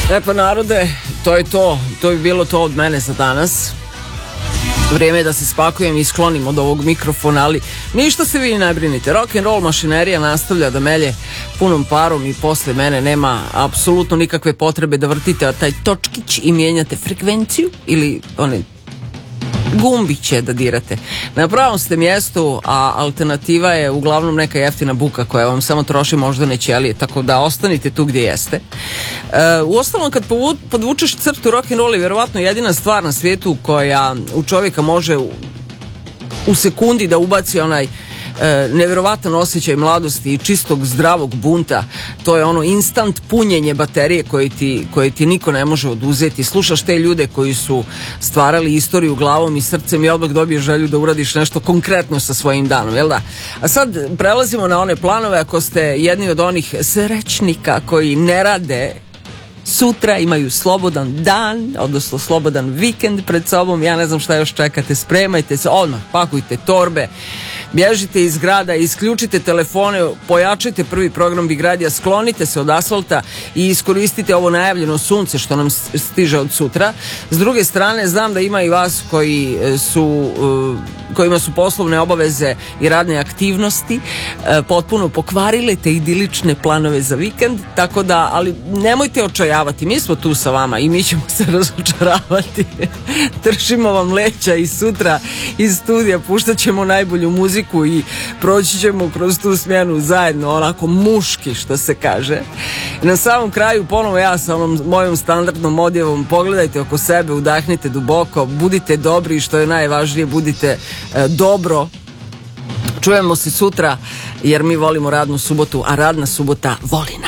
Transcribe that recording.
Pa narode, to je to. To bi bilo to od mene za danas. Vrijeme je da se spakujem i sklonim od ovog mikrofona, ali ništa se vi ne brinite. Rock'n'roll mašinerija nastavlja da melje punom parom i posle mene nema apsolutno nikakve potrebe da vrtite taj točkić i mijenjate frekvenciju ili one gumbiće da dirate. Na pravom ste mjestu, a alternativa je uglavnom neka jeftina buka koja vam samo troši moždane ćelije, tako da ostanite tu gdje jeste. Uostalom, kad podvučeš crtu, rock'n'roll je vjerovatno jedina stvar na svijetu koja u čovjeka može u sekundi da ubaci onaj nevjerovatan osjećaj mladosti i čistog zdravog bunta. To je ono instant punjenje baterije koje ti niko ne može oduzeti. Slušaš te ljude koji su stvarali istoriju glavom i srcem i odmah dobiješ želju da uradiš nešto konkretno sa svojim danom, jel da? A sad prelazimo na one planove. Ako ste jedni od onih srećnika koji ne rade sutra, imaju slobodan dan, odnosno slobodan vikend pred sobom, ja ne znam šta još čekate, spremajte se, odmah pakujte torbe, bježite iz grada, isključite telefone, pojačajte prvi program Big Radija, sklonite se od asfalta i iskoristite ovo najavljeno sunce što nam stiže od sutra. S druge strane, znam da ima i vas kojima su poslovne obaveze i radne aktivnosti potpuno pokvarile te idilične planove za vikend, tako da, ali nemojte očajavati, mi smo tu sa vama i mi ćemo se razočaravati. Držimo vam leća i sutra iz studija puštat ćemo najbolju muziku i proći ćemo kroz tu smjenu zajedno, onako muški što se kaže. Na samom kraju ponovo ja sa onom mojom standardnom odjevom, pogledajte oko sebe, udahnite duboko, budite dobri i što je najvažnije, budite dobro. Čujemo se sutra jer mi volimo radnu subotu, a radna subota voli nas.